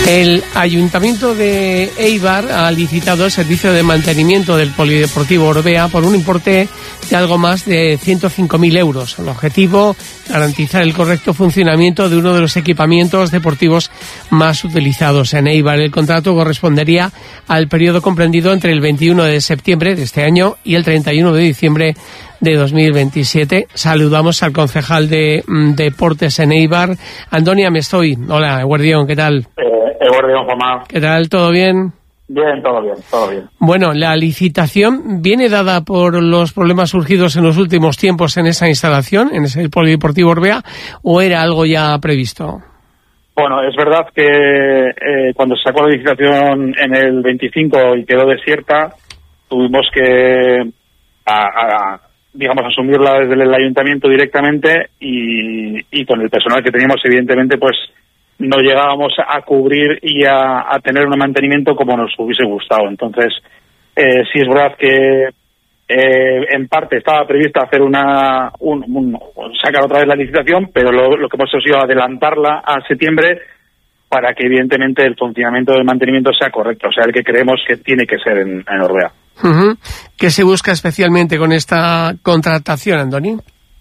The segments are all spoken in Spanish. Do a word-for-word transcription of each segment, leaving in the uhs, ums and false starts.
El Ayuntamiento de Eibar ha licitado el servicio de mantenimiento del Polideportivo Orbea por un importe de algo más de ciento cinco mil euros. El objetivo, garantizar el correcto funcionamiento de uno de los equipamientos deportivos más utilizados en Eibar. El contrato correspondería al periodo comprendido entre el veintiuno de septiembre de este año y el treinta y uno de diciembre de dos mil veintisiete. Saludamos al concejal de mm, Deportes en Eibar, Andoni Amestoy. Hola, Eguerdión, ¿qué tal? Eh, Eguerdión, Juanma. ¿Qué tal? ¿Todo bien? Bien, todo bien, todo bien. Bueno, la licitación viene dada por los problemas surgidos en los últimos tiempos en esa instalación, en ese Polideportivo Orbea, ¿o era algo ya previsto? Bueno, es verdad que eh, cuando se sacó la licitación en el veinticinco y quedó desierta, tuvimos que, a, a, digamos, asumirla desde el ayuntamiento directamente y, y con el personal que teníamos, evidentemente, pues no llegábamos a cubrir y a, a tener un mantenimiento como nos hubiese gustado. Entonces, eh, sí es verdad que eh, en parte estaba previsto hacer una un, un, sacar otra vez la licitación, pero lo, lo que hemos hecho ha sido adelantarla a septiembre para que evidentemente el funcionamiento del mantenimiento sea correcto, o sea, el que creemos que tiene que ser en, en Orbea. Uh-huh. ¿Qué se busca especialmente con esta contratación, Andoni?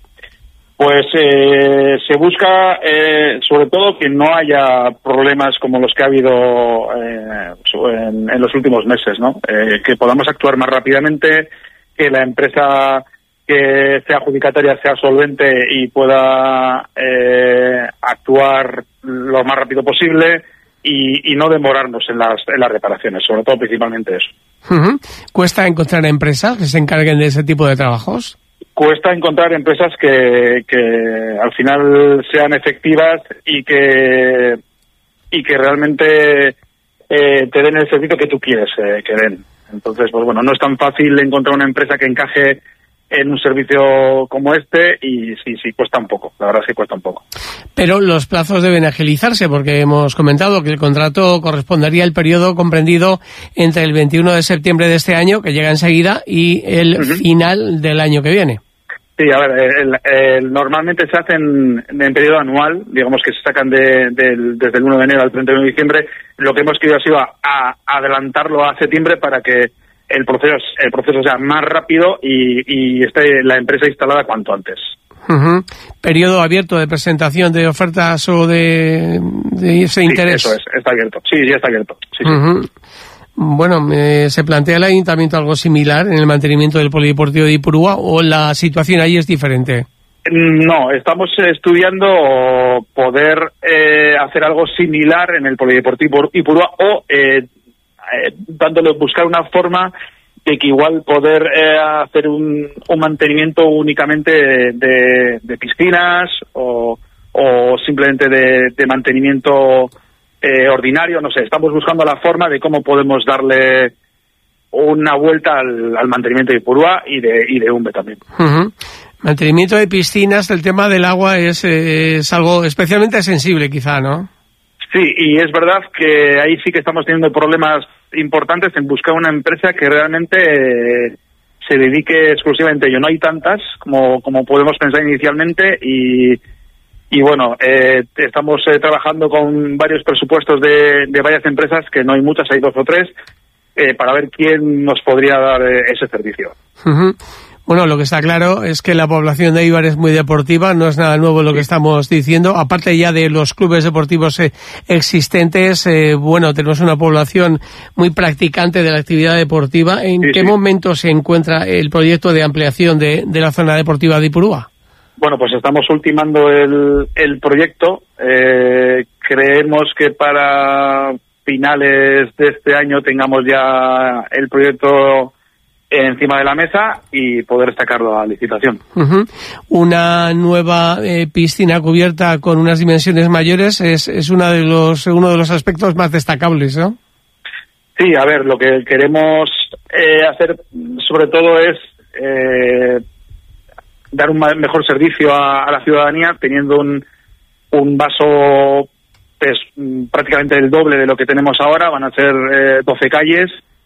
Pues eh, se busca, eh, sobre todo, que no haya problemas como los que ha habido eh, en, en los últimos meses, ¿no? Eh, que podamos actuar más rápidamente, que la empresa que sea adjudicataria sea solvente y pueda eh, actuar lo más rápido posible y, y no demorarnos en las, en las reparaciones, sobre todo principalmente eso. Uh-huh. ¿Cuesta encontrar empresas que se encarguen de ese tipo de trabajos? Cuesta encontrar empresas que, que al final sean efectivas y que y que realmente eh, te den el servicio que tú quieres eh, que den. Entonces, pues bueno, no es tan fácil encontrar una empresa que encaje en un servicio como este y sí, sí, cuesta un poco, la verdad es que cuesta un poco. Pero los plazos deben agilizarse porque hemos comentado que el contrato correspondería al periodo comprendido entre el veintiuno de septiembre de este año, que llega enseguida, y el uh-huh. final del año que viene. Sí, a ver, el, el, normalmente se hacen en periodo anual, digamos que se sacan de, de, desde el uno de enero al treinta y uno de diciembre. Lo que hemos querido ha sido a, a adelantarlo a septiembre para que el proceso el proceso sea más rápido y, y esté la empresa instalada cuanto antes. Uh-huh. ¿Periodo abierto de presentación de ofertas o de, de ese sí, interés? Eso es, está abierto. Sí, ya está abierto. Sí, uh-huh. sí. Bueno, eh, ¿se plantea el ayuntamiento algo similar en el mantenimiento del Polideportivo de Ipurúa o la situación ahí es diferente? No, estamos estudiando poder eh, hacer algo similar en el Polideportivo Ipurúa o eh, eh, dándole buscar una forma de que igual poder eh, hacer un, un mantenimiento únicamente de, de, de piscinas o, o simplemente de, de mantenimiento Eh, ordinario, no sé, estamos buscando la forma de cómo podemos darle una vuelta al, al mantenimiento de Ipurúa y de, y de Umbe también. Uh-huh. Mantenimiento de piscinas, el tema del agua es, es algo especialmente sensible quizá, ¿no? Sí, y es verdad que ahí sí que estamos teniendo problemas importantes en buscar una empresa que realmente eh, se dedique exclusivamente a ello. No hay tantas como, como podemos pensar inicialmente y Y bueno, eh, estamos eh, trabajando con varios presupuestos de, de varias empresas, que no hay muchas, hay dos o tres, eh, para ver quién nos podría dar eh, ese servicio. Uh-huh. Bueno, lo que está claro es que la población de Eibar es muy deportiva, no es nada nuevo lo que estamos diciendo. Aparte ya de los clubes deportivos eh, existentes, eh, bueno, tenemos una población muy practicante de la actividad deportiva. ¿En sí, qué sí. momento se encuentra el proyecto de ampliación de, de la zona deportiva de Ipurúa? Bueno, pues estamos ultimando el, el proyecto. Eh, creemos que para finales de este año tengamos ya el proyecto encima de la mesa y poder sacarlo a licitación. Uh-huh. Una nueva eh, piscina cubierta con unas dimensiones mayores es, es una de los, uno de los aspectos más destacables, ¿no? Sí, a ver, lo que queremos eh, hacer sobre todo es Eh, dar un mejor servicio a, a la ciudadanía teniendo un, un vaso pues, prácticamente el doble de lo que tenemos ahora. Van a ser eh, doce calles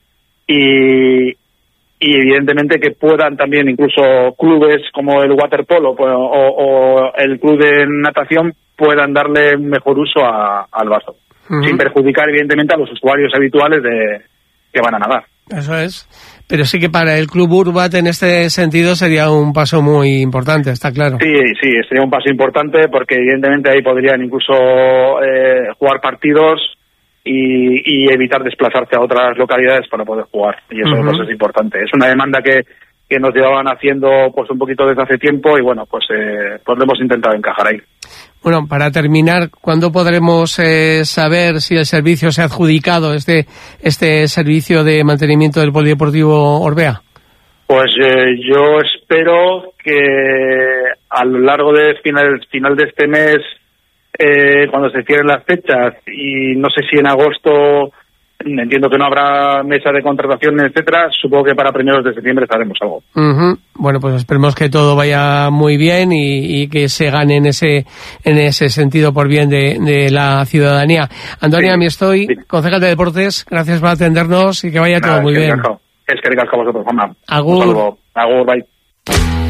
y, y evidentemente que puedan también incluso clubes como el waterpolo o, o, o el club de natación puedan darle un mejor uso a, al vaso. uh-huh. sin perjudicar evidentemente a los usuarios habituales de que van a nadar. Eso es. Pero sí que para el Club Urbat en este sentido sería un paso muy importante, está claro. Sí, sí, sería un paso importante porque evidentemente ahí podrían incluso eh, jugar partidos y, y evitar desplazarse a otras localidades para poder jugar. Y eso uh-huh. pues, es importante. Es una demanda que, que nos llevaban haciendo pues un poquito desde hace tiempo y bueno, pues, eh, pues lo hemos intentado encajar ahí. Bueno, para terminar, ¿cuándo podremos eh, saber si el servicio se ha adjudicado, este este servicio de mantenimiento del Polideportivo Orbea? Pues eh, yo espero que a lo largo de final, final de este mes, eh, cuando se cierren las fechas, y no sé si en agosto, entiendo que no habrá mesa de contratación, etcétera, supongo que para primeros de septiembre haremos algo. Uh-huh. Bueno, pues esperemos que todo vaya muy bien y, y que se gane en ese en ese sentido por bien de, de la ciudadanía. Antonio, sí, Amiestoy, sí. concejal de Deportes, gracias por atendernos y que vaya Nada, todo muy bien. Es que ricasco a vosotros, Juanma. Agur. Un saludo. Agur, bye.